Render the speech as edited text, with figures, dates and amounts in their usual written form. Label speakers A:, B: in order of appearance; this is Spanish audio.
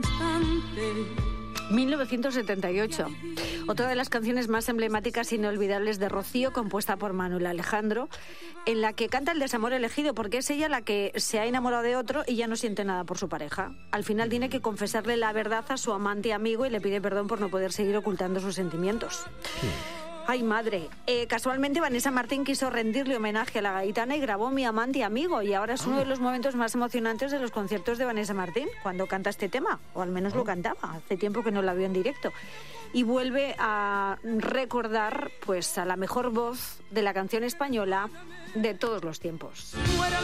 A: 1978. Otra de las canciones más emblemáticas e inolvidables de Rocío, compuesta por Manuel Alejandro, en la que canta el desamor elegido, porque es ella la que se ha enamorado de otro y ya no siente nada por su pareja. Al final tiene que confesarle la verdad a su amante y amigo y le pide perdón por no poder seguir ocultando sus sentimientos. ¡Ay, madre! Casualmente Vanessa Martín quiso rendirle homenaje a la gaitana y grabó Mi amante y amigo, y ahora es uno de los momentos más emocionantes de los conciertos de Vanessa Martín, cuando canta este tema, o al menos lo cantaba. Hace tiempo que no la veo en directo. Y vuelve a recordar, pues, a la mejor voz de la canción española de todos los tiempos.